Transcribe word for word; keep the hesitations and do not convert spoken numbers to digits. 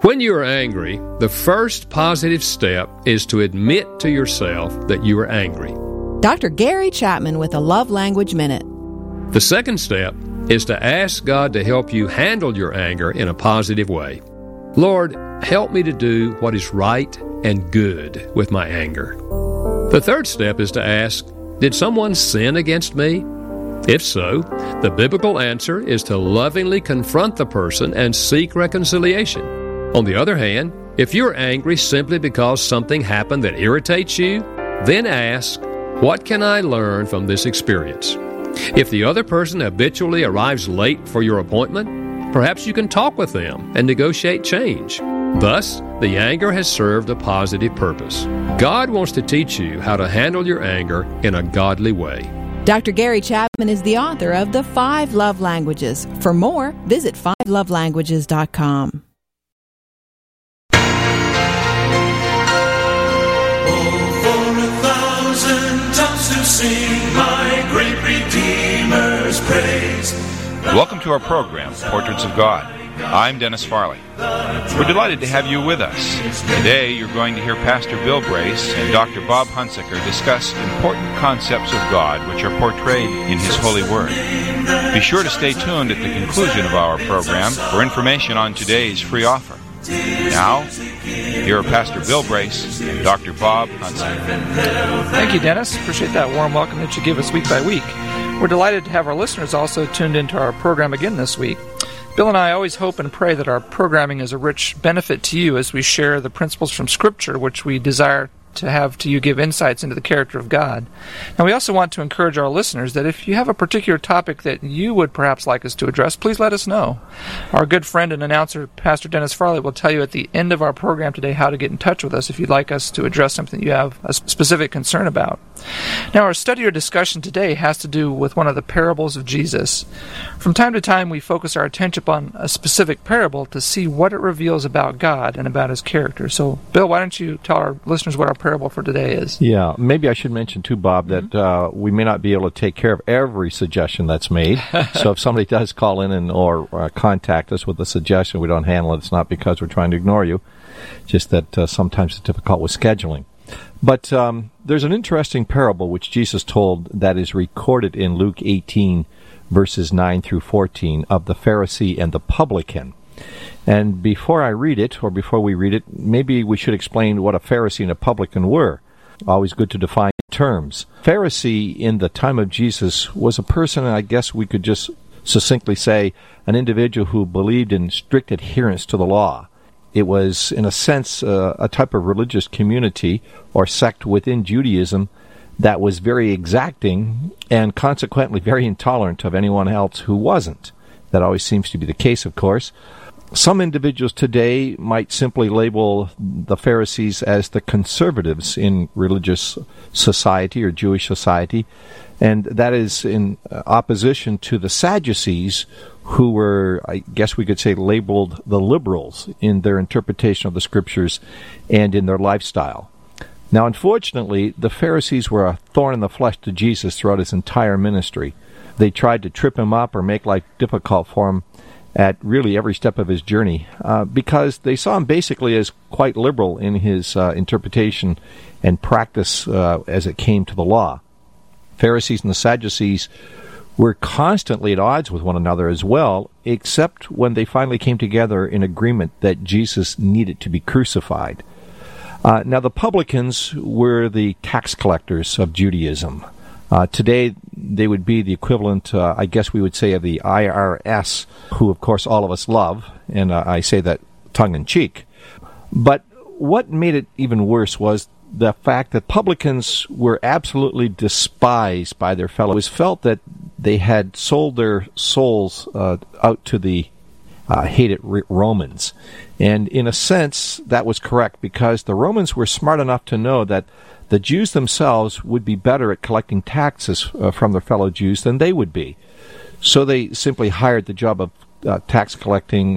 When you are angry, the first positive step is to admit to yourself that you are angry. Doctor Gary Chapman with a Love Language Minute. The second step is to ask God to help you handle your anger in a positive way. Lord, help me to do what is right and good with my anger. The third step is to ask, did someone sin against me? If so, the biblical answer is to lovingly confront the person and seek reconciliation. On the other hand, if you're angry simply because something happened that irritates you, then ask, what can I learn from this experience? If the other person habitually arrives late for your appointment, perhaps you can talk with them and negotiate change. Thus, the anger has served a positive purpose. God wants to teach you how to handle your anger in a godly way. Doctor Gary Chapman is the author of The Five Love Languages. For more, visit five love languages dot com. Sing my great Redeemer's praise. Welcome to our program, Portraits of God. I'm Dennis Farley. We're delighted to have you with us. Today you're going to hear Pastor Bill Brace and Doctor Bob Hunsaker discuss important concepts of God which are portrayed in His holy Word. Be sure to stay tuned at the conclusion of our program for information on today's free offer. Now, here are Pastor Bill Brace and Doctor Bob Hunsaker. Thank you, Dennis. Appreciate that warm welcome that you give us week by week. We're delighted to have our listeners also tuned into our program again this week. Bill and I always hope and pray that our programming is a rich benefit to you as we share the principles from Scripture which we desire to have to you give insights into the character of God. Now, we also want to encourage our listeners that if you have a particular topic that you would perhaps like us to address, please let us know. Our good friend and announcer, Pastor Dennis Farley, will tell you at the end of our program today how to get in touch with us if you'd like us to address something you have a specific concern about. Now, our study or discussion today has to do with one of the parables of Jesus. From time to time, we focus our attention on a specific parable to see what it reveals about God and about His character. So, Bill, why don't you tell our listeners what our parable for today is? Yeah, maybe I should mention too, Bob, that mm-hmm. uh, we may not be able to take care of every suggestion that's made. So if somebody does call in and or uh, contact us with a suggestion, we don't handle it. It's not because we're trying to ignore you, just that uh, sometimes it's difficult with scheduling. But um, there's an interesting parable which Jesus told that is recorded in Luke eighteen, verses nine through fourteen, of the Pharisee and the publican. And before I read it, or before we read it, maybe we should explain what a Pharisee and a publican were. Always good to define terms. Pharisee in the time of Jesus was a person, I guess we could just succinctly say, an individual who believed in strict adherence to the law. It was, in a sense, uh, a type of religious community or sect within Judaism that was very exacting and consequently very intolerant of anyone else who wasn't. That always seems to be the case, of course. Some individuals today might simply label the Pharisees as the conservatives in religious society or Jewish society, and that is in opposition to the Sadducees, who were, I guess we could say, labeled the liberals in their interpretation of the Scriptures and in their lifestyle. Now, unfortunately, the Pharisees were a thorn in the flesh to Jesus throughout His entire ministry. They tried to trip Him up or make life difficult for Him at really every step of His journey, uh, because they saw Him basically as quite liberal in His uh, interpretation and practice uh, as it came to the law. Pharisees and the Sadducees were constantly at odds with one another as well, except when they finally came together in agreement that Jesus needed to be crucified. Uh, now, the publicans were the tax collectors of Judaism. Uh, today, they would be the equivalent, uh, I guess we would say, of the I R S, who, of course, all of us love, and uh, I say that tongue-in-cheek. But what made it even worse was the fact that publicans were absolutely despised by their fellows. It was felt that they had sold their souls uh, out to the uh, hated Romans. And in a sense, that was correct, because the Romans were smart enough to know that the Jews themselves would be better at collecting taxes uh, from their fellow Jews than they would be. So they simply hired the job of uh, tax collecting